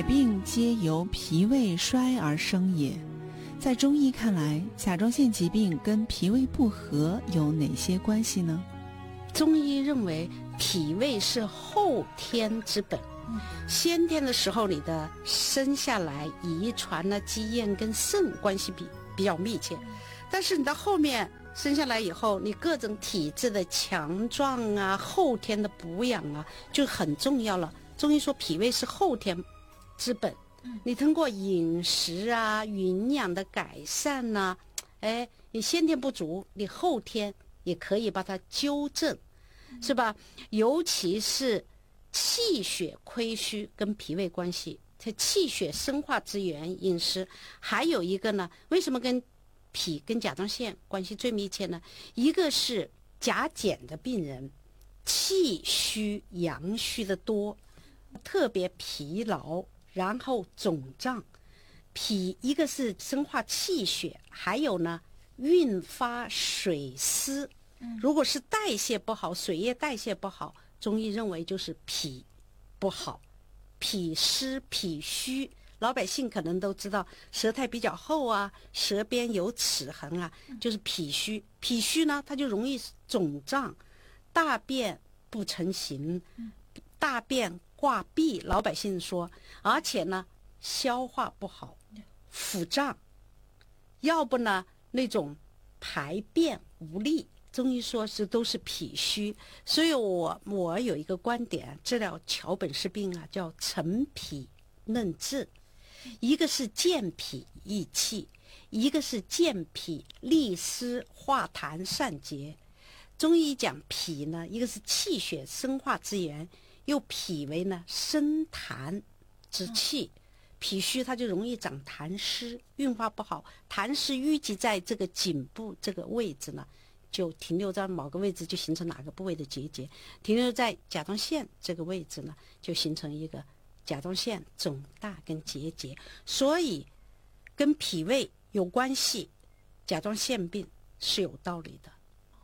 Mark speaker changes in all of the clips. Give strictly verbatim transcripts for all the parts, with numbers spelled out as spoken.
Speaker 1: 病皆由脾胃衰而生也。在中医看来，甲状腺疾病跟脾胃不和有哪些关系呢？
Speaker 2: 中医认为脾胃是后天之本，先天的时候你的生下来遗传了基因跟肾关系比比较密切，但是你到后面生下来以后，你各种体质的强壮啊，后天的补养啊就很重要了。中医说脾胃是后天之本，你通过饮食啊营养的改善啊，哎，你先天不足，你后天也可以把它纠正，是吧？尤其是气血亏虚跟脾胃关系，这气血生化之源饮食，还有一个呢，为什么跟脾跟甲状腺关系最密切呢？一个是甲减的病人气虚阳虚的多，特别疲劳，然后肿胀。脾一个是生化气血，还有呢运发水湿。如果是代谢不好，水液代谢不好，中医认为就是脾不好，脾湿脾虚。老百姓可能都知道，舌苔比较厚啊，舌边有齿痕啊，就是脾虚。脾虚呢，它就容易肿胀，大便不成形，大便挂闭，老百姓说，而且呢，消化不好，腹胀，要不呢那种排便无力。中医说是都是脾虚，所以我我有一个观点，治疗桥本氏病啊，叫沉脾嫩质。一个是健脾益气，一个是健脾利湿化痰散结。中医讲脾呢，一个是气血生化之源，又脾为呢生痰之气。脾虚它就容易长痰湿，运化不好，痰湿淤积在这个颈部这个位置呢，就停留在某个位置，就形成哪个部位的结节；停留在甲状腺这个位置呢，就形成一个甲状腺肿大跟结节。所以跟脾胃有关系，甲状腺病是有道理的。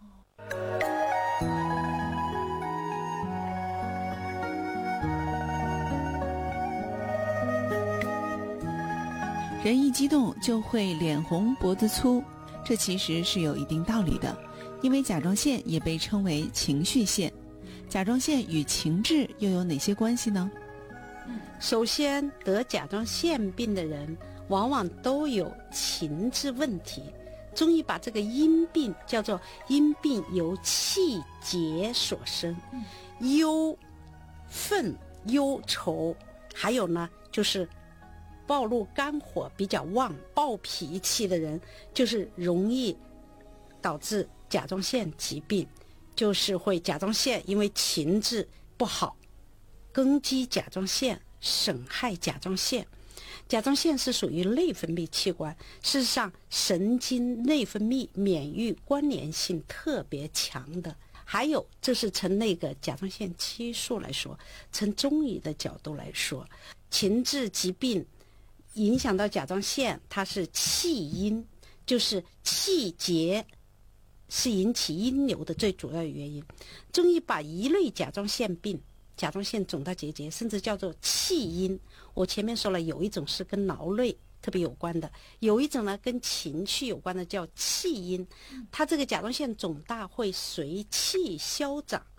Speaker 1: 人一激动就会脸红脖子粗，这其实是有一定道理的，因为甲状腺也被称为情绪腺。甲状腺与情志又有哪些关系呢？
Speaker 2: 首先，得甲状腺病的人往往都有情志问题。中医把这个阴病叫做阴病由气结所生，忧愤忧愁，还有呢就是暴露肝火比较旺，暴脾气的人就是容易导致甲状腺疾病，就是会甲状腺因为情志不好攻击甲状腺，损害甲状腺。甲状腺是属于内分泌器官，事实上神经内分泌免疫关联性特别强的。还有这是从那个甲状腺激素来说，从中医的角度来说，情志疾病影响到甲状腺，它是气阴，就是气结是引起阴流的最主要的原因。中医把一类甲状腺病，甲状腺肿大结节，甚至叫做气阴。我前面说了，有一种是跟劳累特别有关的，有一种呢跟情绪有关的叫气阴。它这个甲状腺肿大会随气消长，